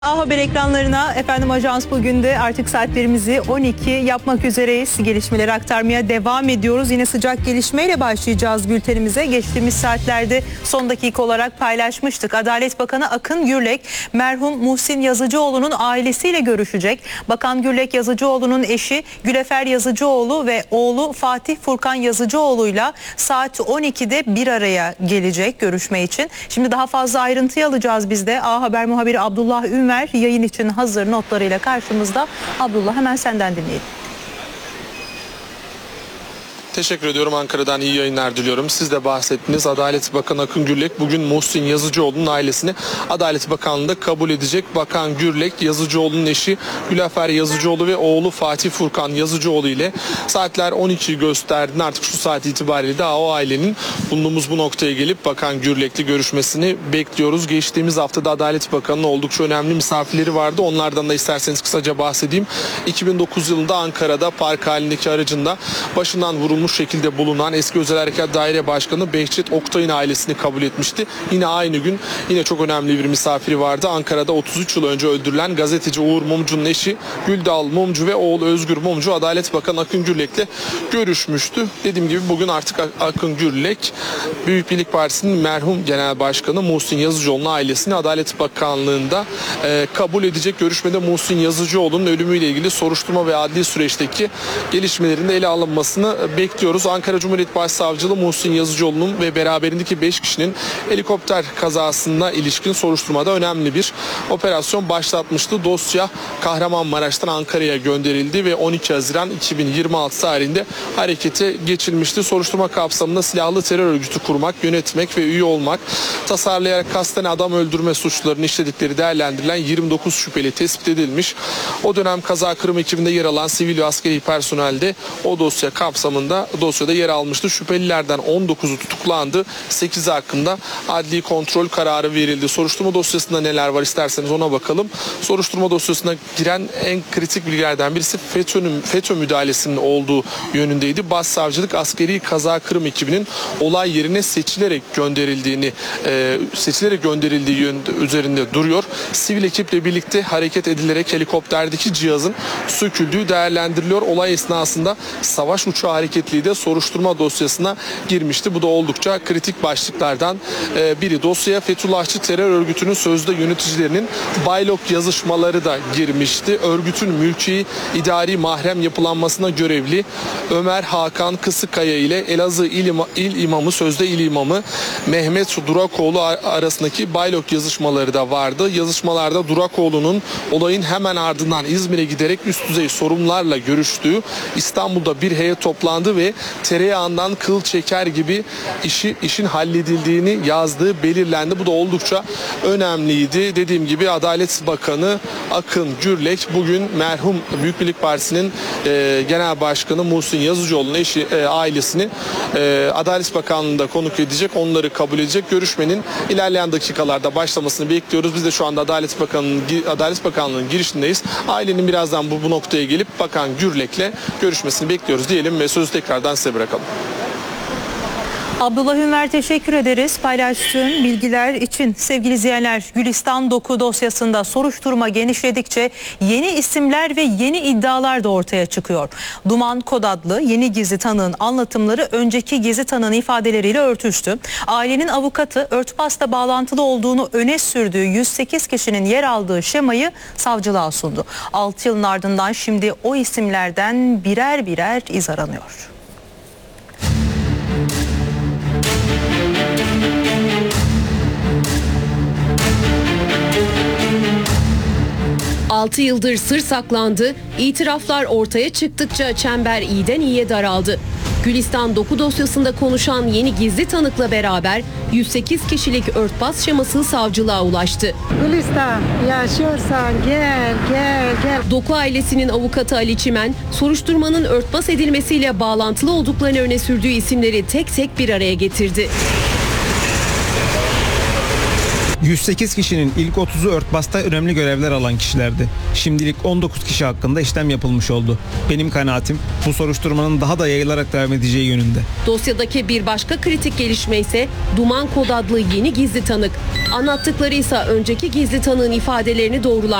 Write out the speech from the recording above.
A Haber ekranlarına efendim Ajans bugün de artık saatlerimizi 12 yapmak üzereyiz. Gelişmeleri aktarmaya devam ediyoruz. Yine sıcak gelişmeyle başlayacağız bültenimize. Geçtiğimiz saatlerde son dakika olarak paylaşmıştık. Adalet Bakanı Akın Gürlek merhum Muhsin Yazıcıoğlu'nun ailesiyle görüşecek. Bakan Gürlek Yazıcıoğlu'nun eşi Gülefer Yazıcıoğlu ve oğlu Fatih Furkan Yazıcıoğlu'yla saat 12'de bir araya gelecek görüşme için. Şimdi daha fazla ayrıntıyı alacağız biz de. A Haber muhabiri Abdullah Ünver yayın için hazır notlarıyla karşımızda. Abdullah, hemen senden dinleyelim. Teşekkür ediyorum. Ankara'dan iyi yayınlar diliyorum. Siz de bahsettiniz. Adalet Bakanı Akın Gürlek bugün Muhsin Yazıcıoğlu'nun ailesini Adalet Bakanlığı'nda kabul edecek. Bakan Gürlek, Yazıcıoğlu'nun eşi Gülefer Yazıcıoğlu ve oğlu Fatih Furkan Yazıcıoğlu ile saatler 12'yi gösterdiğinde artık şu saat itibariyle de o ailenin bulunduğumuz bu noktaya gelip Bakan Gürlek'le görüşmesini bekliyoruz. Geçtiğimiz haftada Adalet Bakanı'nın oldukça önemli misafirleri vardı. Onlardan da isterseniz kısaca bahsedeyim. 2009 yılında Ankara'da park halindeki aracında başından vurulmuş şekilde bulunan eski Özel Harekat Daire Başkanı Behçet Oktay'ın ailesini kabul etmişti. Yine aynı gün yine çok önemli bir misafiri vardı. Ankara'da 33 yıl önce öldürülen gazeteci Uğur Mumcu'nun eşi Güldal Mumcu ve oğlu Özgür Mumcu Adalet Bakanı Akın Gürlek'le görüşmüştü. Dediğim gibi bugün artık Akın Gürlek Büyük Birlik Partisi'nin merhum Genel Başkanı Muhsin Yazıcıoğlu'nun ailesini Adalet Bakanlığı'nda kabul edecek. Görüşmede Muhsin Yazıcıoğlu'nun ölümüyle ilgili soruşturma ve adli süreçteki gelişmelerin de ele alınmasını bekliyoruz. Ankara Cumhuriyet Başsavcılığı Muhsin Yazıcıoğlu'nun ve beraberindeki 5 kişinin helikopter kazasına ilişkin soruşturmada önemli bir operasyon başlatmıştı. Dosya Kahramanmaraş'tan Ankara'ya gönderildi ve 12 Haziran 2026 tarihinde harekete geçilmişti. Soruşturma kapsamında silahlı terör örgütü kurmak, yönetmek ve üye olmak, tasarlayarak kasten adam öldürme suçlarını işledikleri değerlendirilen 29 şüpheli tespit edilmiş. O dönem kaza kırım ekibinde yer alan sivil ve askeri personel de o dosya kapsamında dosyada yer almıştı. Şüphelilerden 19'u tutuklandı. 8'i hakkında adli kontrol kararı verildi. Soruşturma dosyasında neler var isterseniz ona bakalım. Soruşturma dosyasına giren en kritik bilgilerden birisi FETÖ müdahalesinin olduğu yönündeydi. Başsavcılık askeri kaza kırım ekibinin olay yerine seçilerek gönderildiği üzerinde duruyor. Sivil ekiple birlikte hareket edilerek helikopterdeki cihazın söküldüğü değerlendiriliyor. Olay esnasında savaş uçağı hareketliği de soruşturma dosyasına girmişti. Bu da oldukça kritik başlıklardan biri. Dosyaya Fethullahçı terör örgütünün sözde yöneticilerinin baylok yazışmaları da girmişti. Örgütün mülki idari mahrem yapılanmasına görevli Ömer Hakan Kısıkaya ile Elazığ İl İmamı, sözde İl İmamı Mehmet Durakoğlu arasındaki baylok yazışmaları da vardı. Yazışmalarda Durakoğlu'nun olayın hemen ardından İzmir'e giderek üst düzey sorumlularla görüştüğü, İstanbul'da bir heyet toplandı ve tereyağından kıl çeker gibi işin halledildiğini yazdığı belirlendi. Bu da oldukça önemliydi. Dediğim gibi Adalet Bakanı Akın Gürlek bugün merhum Büyük Birlik Partisi'nin Genel Başkanı Muhsin Yazıcıoğlu'nun ailesini Adalet Bakanlığı'nda konuk edecek. Onları kabul edecek. Görüşmenin ilerleyen dakikalarda başlamasını bekliyoruz. Biz de şu anda Adalet Bakanlığı'nın girişindeyiz. Ailenin birazdan bu noktaya gelip Bakan Gürlek'le görüşmesini bekliyoruz diyelim ve sözü tekrardan size bırakalım. Abdullah Ünver, teşekkür ederiz paylaştığın bilgiler için. Sevgili izleyenler, Gülistan Doku dosyasında soruşturma genişledikçe yeni isimler ve yeni iddialar da ortaya çıkıyor. Duman Kod adlı yeni gizli tanığın anlatımları önceki gizli tanığın ifadeleriyle örtüştü. Ailenin avukatı örtbasla bağlantılı olduğunu öne sürdüğü 108 kişinin yer aldığı şemayı savcılığa sundu. 6 yılın ardından şimdi o isimlerden birer birer iz aranıyor. Altı yıldır sır saklandı, itiraflar ortaya çıktıkça çember iyiden iyiye daraldı. Gülistan Doku dosyasında konuşan yeni gizli tanıkla beraber 108 kişilik örtbas şeması savcılığa ulaştı. Gülistan, yaşıyorsan gel. Doku ailesinin avukatı Ali Çimen, soruşturmanın örtbas edilmesiyle bağlantılı olduklarını öne sürdüğü isimleri tek tek bir araya getirdi. 108 kişinin ilk 30'u örtbasta önemli görevler alan kişilerdi. Şimdilik 19 kişi hakkında işlem yapılmış oldu. Benim kanaatim bu soruşturmanın daha da yayılarak devam edeceği yönünde. Dosyadaki bir başka kritik gelişme ise Duman Kod adlı yeni gizli tanık. Anlattıkları ise önceki gizli tanığın ifadelerini doğrular.